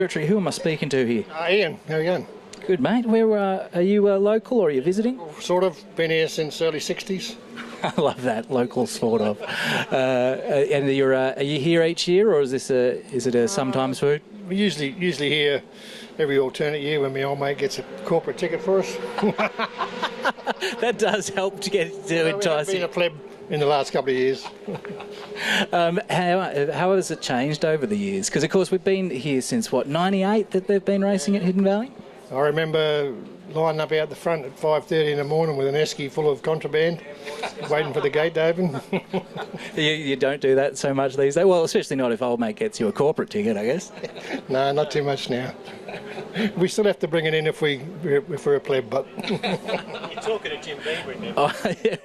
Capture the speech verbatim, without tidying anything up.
Secretary, who am I speaking to here? Uh, Ian, how are you going? Good, mate. Where uh, are you uh, local or are you visiting? Sort of. Been here since early sixties. I love that, local sort of. Uh, and you're uh, are you here each year, or is this a is it a sometimes food? We usually usually here every alternate year when my old mate gets a corporate ticket for us. That does help to get to Well, entice we've been you. a pleb in the last couple of years. Um, how, how has it changed over the years? Because, of course, we've been here since, what, ninety-eight that they've been racing at Hidden Valley? I remember lining up out the front at five thirty in the morning with an esky full of contraband, waiting for the gate to open. You, you don't do that so much these days? Well, especially not if old mate gets you a corporate ticket, I guess. No, not too much now. We still have to bring it in if, we, if we're a pleb, but... You're talking to Jim Beaver, remember? Oh, yeah.